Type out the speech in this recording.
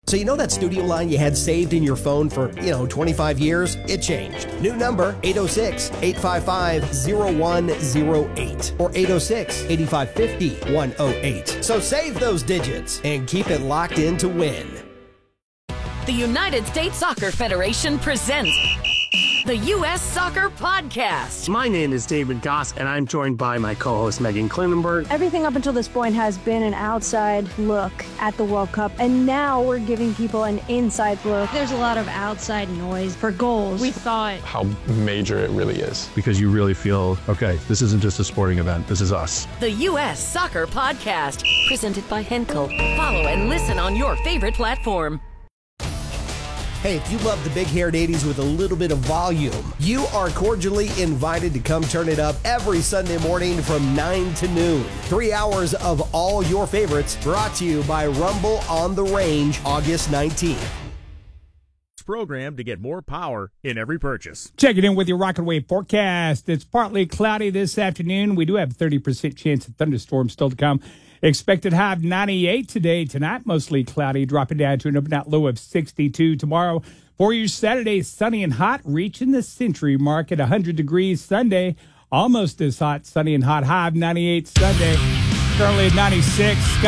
So you know that studio line you had saved in your phone for, 25 years? It changed. New number, 806-855-0108 or 806-8550-108. So save those digits and keep it locked in to win. The United States Soccer Federation presents the U.S. Soccer Podcast. My name is David Goss, and I'm joined by my co-host Megan Klinenberg. Everything up until this point has been an outside look at the World Cup, and now we're giving people an inside look. There's a lot of outside noise for goals. We thought how major it really is. Because you really feel, okay, this isn't just a sporting event, this is us. The U.S. Soccer Podcast, presented by Henkel. Follow and listen on your favorite platform. Hey, if you love the big-haired 80s with a little bit of volume, you are cordially invited to come turn it up every Sunday morning from 9 to noon. 3 hours of all your favorites brought to you by Rumble on the Range, August 19th. Program to get more power in every purchase. Checking in with your Rocket Wave forecast. It's partly cloudy this afternoon. We do have a 30% chance of thunderstorms still to come. Expected high of 98 today. Tonight, mostly cloudy, dropping down to an overnight low of 62 tomorrow. For you Saturday, sunny and hot, reaching the century mark at 100 degrees Sunday. Almost as hot, sunny and hot, high of 98 Sunday. Currently at 96.